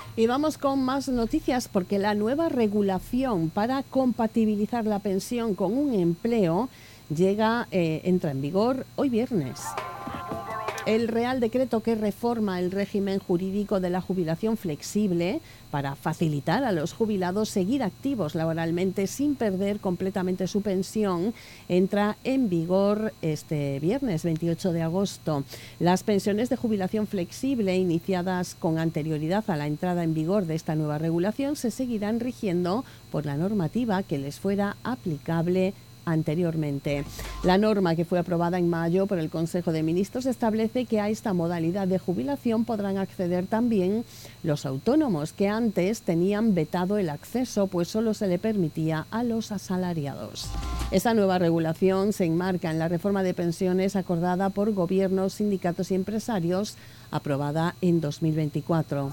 Y vamos con más noticias porque la nueva regulación para compatibilizar la pensión con un empleo entra en vigor hoy viernes. El Real Decreto que reforma el régimen jurídico de la jubilación flexible para facilitar a los jubilados seguir activos laboralmente sin perder completamente su pensión entra en vigor este viernes 28 de agosto. Las pensiones de jubilación flexible iniciadas con anterioridad a la entrada en vigor de esta nueva regulación se seguirán rigiendo por la normativa que les fuera aplicable anteriormente. La norma, que fue aprobada en mayo por el Consejo de Ministros, establece que a esta modalidad de jubilación podrán acceder también los autónomos, que antes tenían vetado el acceso, pues solo se le permitía a los asalariados. Esta nueva regulación se enmarca en la reforma de pensiones acordada por gobiernos, sindicatos y empresarios, aprobada en 2024.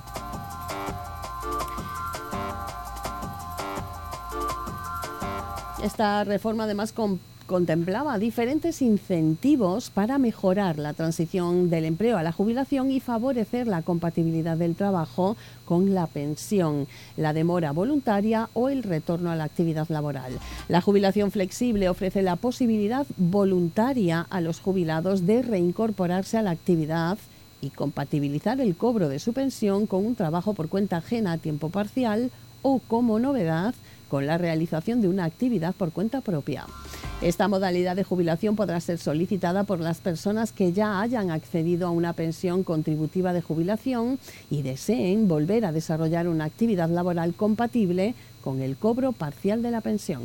Esta reforma además contemplaba diferentes incentivos para mejorar la transición del empleo a la jubilación y favorecer la compatibilidad del trabajo con la pensión, la demora voluntaria o el retorno a la actividad laboral. La jubilación flexible ofrece la posibilidad voluntaria a los jubilados de reincorporarse a la actividad y compatibilizar el cobro de su pensión con un trabajo por cuenta ajena a tiempo parcial o, como novedad, con la realización de una actividad por cuenta propia. Esta modalidad de jubilación podrá ser solicitada por las personas que ya hayan accedido a una pensión contributiva de jubilación y deseen volver a desarrollar una actividad laboral compatible con el cobro parcial de la pensión.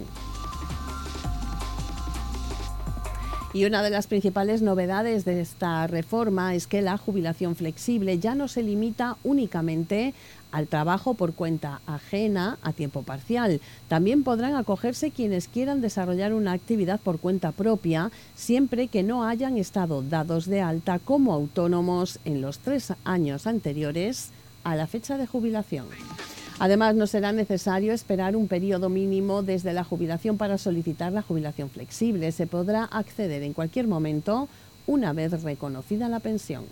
Y una de las principales novedades de esta reforma es que la jubilación flexible ya no se limita únicamente al trabajo por cuenta ajena a tiempo parcial. También podrán acogerse quienes quieran desarrollar una actividad por cuenta propia, siempre que no hayan estado dados de alta como autónomos en los 3 años anteriores a la fecha de jubilación. Además, no será necesario esperar un periodo mínimo desde la jubilación para solicitar la jubilación flexible. Se podrá acceder en cualquier momento una vez reconocida la pensión.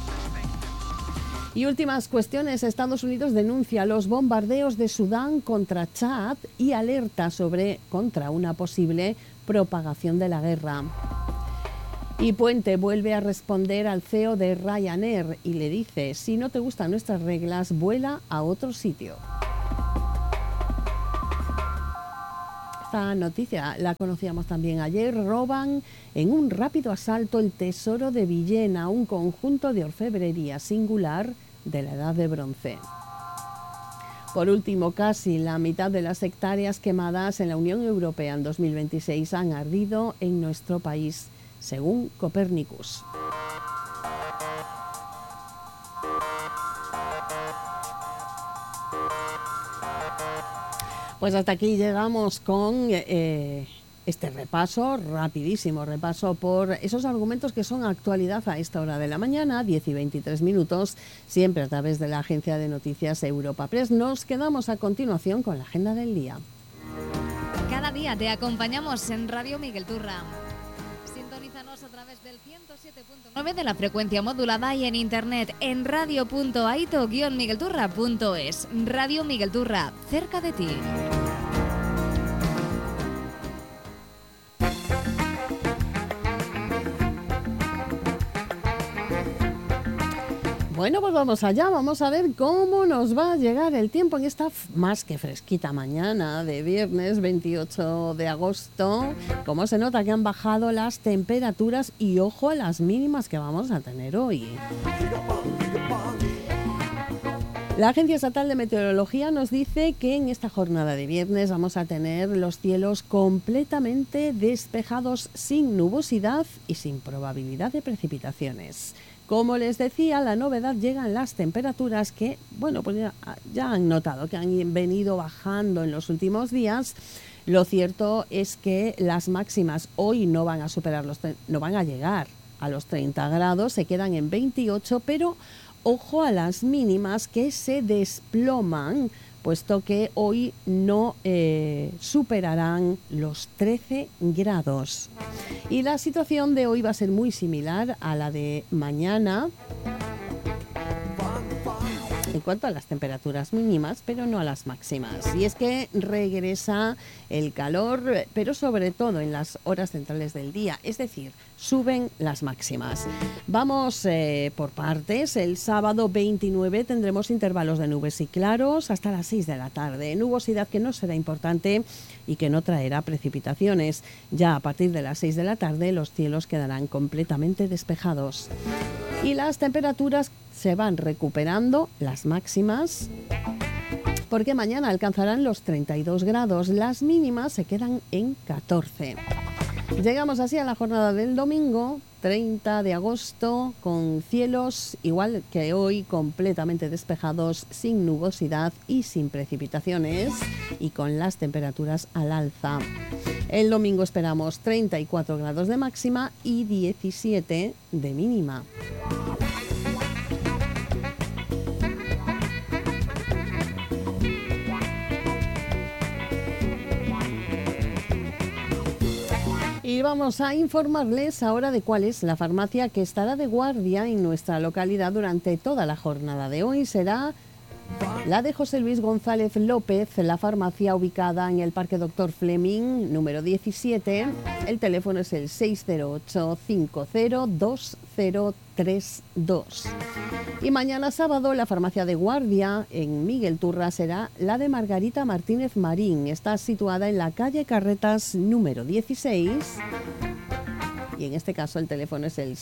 Y últimas cuestiones. Estados Unidos denuncia los bombardeos de Sudán contra Chad y alerta contra una posible propagación de la guerra. Y Puente vuelve a responder al CEO de Ryanair y le dice: si no te gustan nuestras reglas, vuela a otro sitio. Esta noticia la conocíamos también ayer. Roban en un rápido asalto el tesoro de Villena, un conjunto de orfebrería singular de la Edad de Bronce. Por último, casi la mitad de las hectáreas quemadas en la Unión Europea en 2026 han ardido en nuestro país, según Copernicus. Pues hasta aquí llegamos con este rapidísimo repaso por esos argumentos que son actualidad a esta hora de la mañana, 10 y 23 minutos, siempre a través de la agencia de noticias Europa Press. Nos quedamos a continuación con la agenda del día. Cada día te acompañamos en Radio Miguel Turra. Sintonízanos a través del 107.9 de la frecuencia modulada y en internet en radio.aito-miguelturra.es. Radio Miguel Turra, cerca de ti. Bueno, pues vamos allá, vamos a ver cómo nos va a llegar el tiempo en esta más que fresquita mañana de viernes 28 de agosto. Cómo se nota que han bajado las temperaturas y ojo a las mínimas que vamos a tener hoy. La Agencia Estatal de Meteorología nos dice que en esta jornada de viernes vamos a tener los cielos completamente despejados, sin nubosidad y sin probabilidad de precipitaciones. Como les decía, la novedad llega en las temperaturas que, bueno, pues ya han notado que han venido bajando en los últimos días. Lo cierto es que las máximas hoy no van a llegar a los 30 grados, se quedan en 28, pero ojo a las mínimas que se desploman, puesto que hoy no superarán los 13 grados. Y la situación de hoy va a ser muy similar a la de mañana. en cuanto a las temperaturas mínimas, pero no a las máximas. Y es que regresa el calor, pero sobre todo en las horas centrales del día, es decir, suben las máximas. Vamos por partes. El sábado 29 tendremos intervalos de nubes y claros hasta las 6 de la tarde. Nubosidad que no será importante y que no traerá precipitaciones. Ya a partir de las 6 de la tarde los cielos quedarán completamente despejados. Y las temperaturas se van recuperando, las máximas, porque mañana alcanzarán los 32 grados. Las mínimas se quedan en 14. Llegamos así a la jornada del domingo, 30 de agosto, con cielos igual que hoy completamente despejados, sin nubosidad y sin precipitaciones, y con las temperaturas al alza. El domingo esperamos 34 grados de máxima y 17 de mínima. Y vamos a informarles ahora de cuál es la farmacia que estará de guardia en nuestra localidad durante toda la jornada de hoy. Será la de José Luis González López, la farmacia ubicada en el Parque Doctor Fleming, número 17. El teléfono es el 608-502032. Y mañana sábado la farmacia de guardia en Miguel Turra será la de Margarita Martínez Marín. Está situada en la calle Carretas número 16. Y en este caso el teléfono es el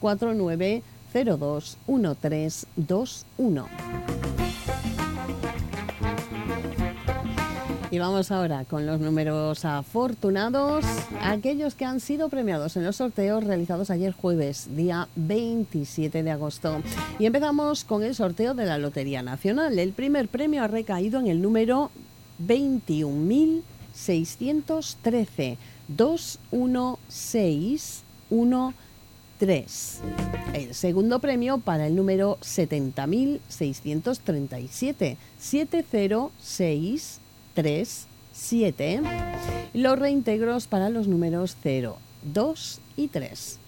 649-021321. Y vamos ahora con los números afortunados, aquellos que han sido premiados en los sorteos realizados ayer jueves, día 27 de agosto. Y empezamos con el sorteo de la Lotería Nacional. El primer premio ha recaído en el número 21.613, 21613. El segundo premio para el número 70.637, 70637. Los reintegros para los números 0, 2 y 3.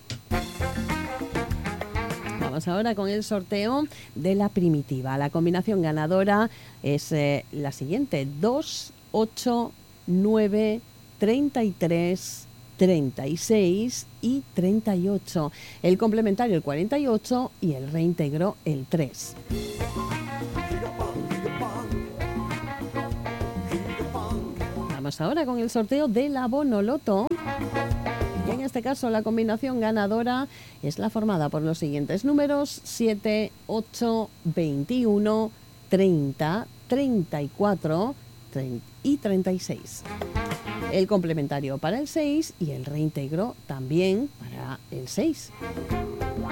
Vamos ahora con el sorteo de la primitiva. La combinación ganadora es la siguiente: 2, 8, 9, 33, 36 y 38. El complementario el 48 y el reintegro el 3. Vamos ahora con el sorteo de la Bonoloto. Y en este caso la combinación ganadora es la formada por los siguientes números: 7, 8, 21, 30, 34 y 36. El complementario para el 6 y el reintegro también para el 6.